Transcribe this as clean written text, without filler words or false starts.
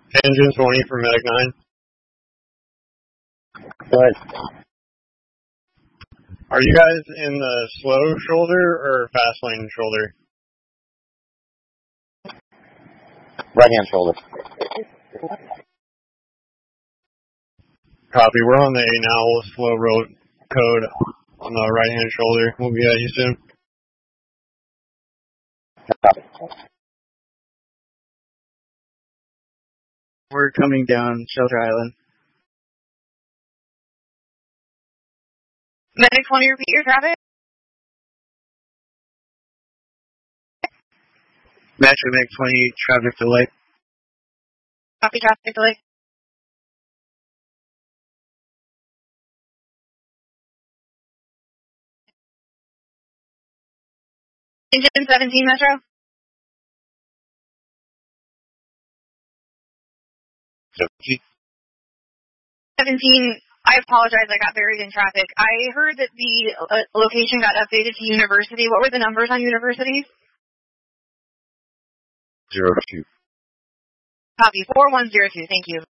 Engine 20 for Medic 9. Go ahead. Are you guys in the slow shoulder or fast lane shoulder? Right-hand shoulder. Copy. We're on the 8 now. Slow road code on the right-hand shoulder. We'll be at you soon. Copy. We're coming down Shelter Island. Medic 20, repeat your traffic. Metro Medic 20, traffic delay. Copy, traffic delay. Engine 17, Metro. 17, I apologize, I got buried in traffic. I heard that the location got updated to University. What were the numbers on University? 02. Copy, 4102, thank you.